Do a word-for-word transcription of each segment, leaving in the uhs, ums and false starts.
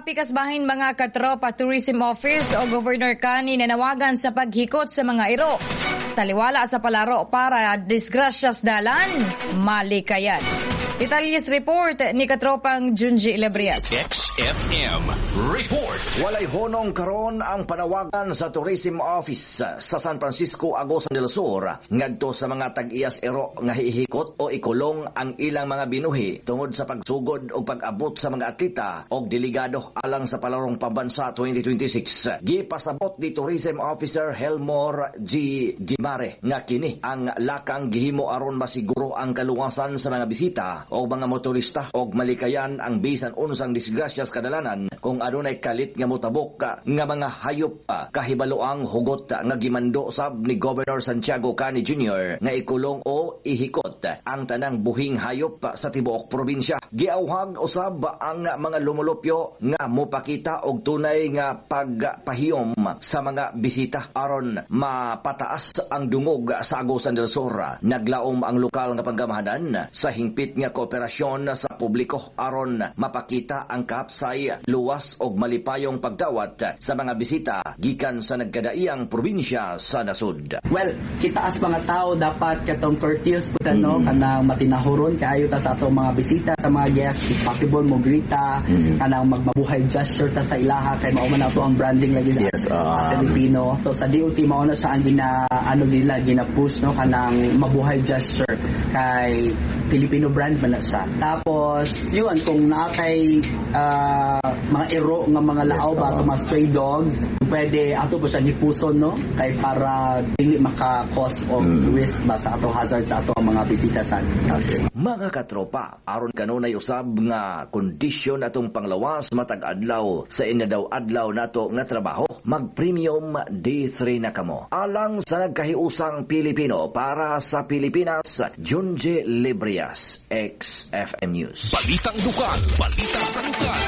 pikas bahin mga katropa Tourism Office o Governor Kani nanawagan sa paghikot sa mga iro. Taliwala sa palaro para disgrasyas dalan, malikayan. Detalles report ni katropang Junji Lebrias. X F M Report. Walay honong karon ang panawagan sa Tourism Office sa San Francisco, Agusan del Sur ngadto sa mga tag-iyas ero nga hihikot o ikulong ang ilang mga binuhi tungod sa pagsugod o pag-abot sa mga atleta o delegado alang sa palarong pambansa twenty twenty-six. Gipasabot ni Tourism Officer Helmore G. Gimare nga kini ang lakang gihimo aron masiguro ang kaluwasan sa mga bisita o mga motorista og malikayan ang bisan unsang disgrasyas kadalanan kung adunay kalit nga motabok nga mga hayop kahibaloang hugot nga gimando sab ni Governor Santiago Cani Junior nga ikulong o ihikot ang tanang buhing hayop sa tibuok probinsya. Giauhag usab ang mga lumulupyo nga mopakita og tunay nga pagpahiyom sa mga bisita aron mapataas ang dungog sa Agusan del Sur. Naglaom ang lokal nga panggamahanan sa hingpit nga kooperasyon sa publiko aron mapakita ang kapsay, luwas og malipayong pagdawat sa mga bisita gikan sa nagkadaiyang probinsya sa nasud. Well, kita as mga tao dapat katong courteous pud no mm-hmm. kanang matinahuron kaayo ta sa atong mga bisita, sa mga guests, if possible mo grita mm-hmm. kanang magmabuhay gesture ta sa ilaha kay mao man ato ang branding lagi sa yes, uh, Filipino. So sa D O T mao na sa ang gina ano nila gina-push no kanang mabuhay gesture kay Filipino brand man na siya. Tapos, yun, kung nakakay uh, mga ero nga mga lao ba, yes, mga stray dogs, pwede ato po siya gipuson, no? Kay para dili maka-cause of mm. risk ba sa ato hazard sa ato mga bisita sa okay. Mga katropa, aron kanunay usab nga kondisyon atong panglawas matag adlaw sa inadaw adlaw nato nga trabaho, mag-premium D three na kamo. Alang sa nagkahiusang Pilipino para sa Pilipinas, Junji Lebrias, X F M News. Balitang Dukan, balitang sa lukan.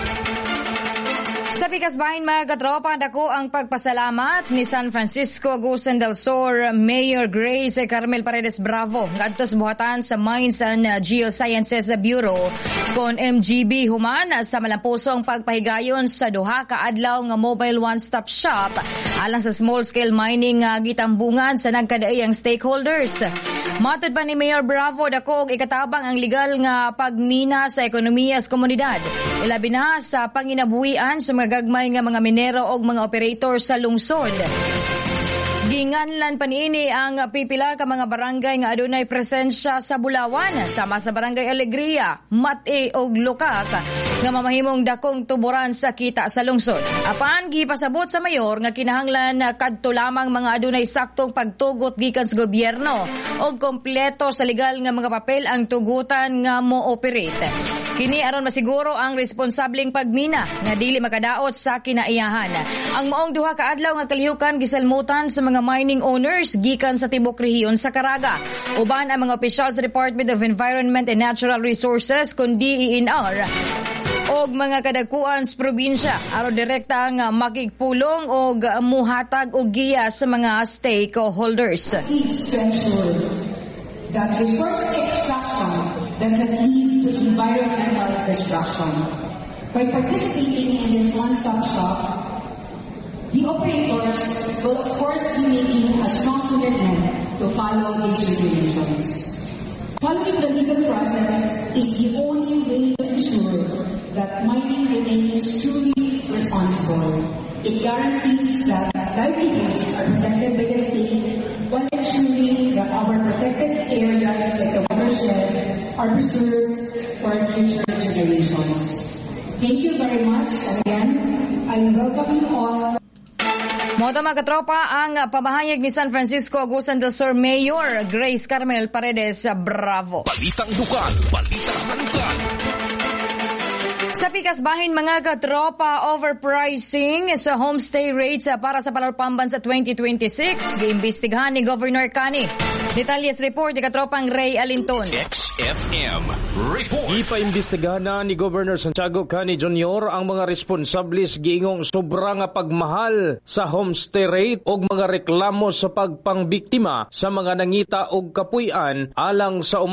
Sa pikas bahin mga katropa, dako ang pagpasalamat ni San Francisco, Agusan del Sur Mayor Grace Carmel Paredes Bravo ngadto sa buhatan sa Mines and Geosciences Bureau kon M G B human sa malampusong pagpahigayon sa duha ka adlaw nga mobile one-stop shop alang sa small-scale mining nga gitambungan sa nagkadaiyang stakeholders. Matod pa ni Mayor Bravo, dako og ikatabang ang legal nga pagmina sa ekonomiya sa komunidad. Ilabi na sa panginabuhian sa mga gagmay nga mga minero o mga operator sa lungsod. Ginganlan pa niini ang pipila ka mga barangay nga adunay presensya sa Bulawan, sama sa Barangay Alegria, Mate ug Lukak nga mamahimong dakong tuburan sa kita sa lungsod. Apan gipasabot sa mayor nga kinahanglan kadto lamang mga adunay saktong pagtugot gikan sa gobyerno og kompleto sa legal nga mga papel ang tugutan nga mo-operate. Kini aron masiguro ang responsableng pagmina nga dili makadaot sa kinaiyahan. Ang maong duha ka adlaw nga kalihukan gisalmutan sa mga mining owners gikan sa tibok rehiyon sa Caraga. Uban ang mga opisyal sa Department of Environment and Natural Resources kun D E N R og mga kadagkuan sa probinsya aron direkta nga makigpulong og muhatag og giya sa mga stakeholders. Seeks to ensure that resource extraction doesn't lead to environmental destruction. By participating in this one-stop shop, the operators will of course be making a strong commitment to follow these regulations. Following the legal process is the only way to ensure that mining remains truly responsible. It guarantees that livelihoods are protected by the state while ensuring that our protected areas like the watersheds are preserved for future generations. Thank you very much. Again, I welcome you all. Moto mga katropa, ang pamahayag ni San Francisco, Agusan del Sur Mayor Grace Carmel Paredes Bravo. Balitang Dukan, balitang sa lukan. Sa pikas bahin mga katropa, overpricing sa homestay rates para sa Palarpamban sa twenty twenty-six, giimbestigahan ni Governor Kani. Detalles report ni katropang Ray Alinton. X F M Report. Ipaimbestigahan na ni Governor Santiago Cani Junior ang mga responsables giingong sobra nga pagmahal sa homestay rate og mga reklamo sa pagpangbiktima sa mga nangita og kapuy-an alang sa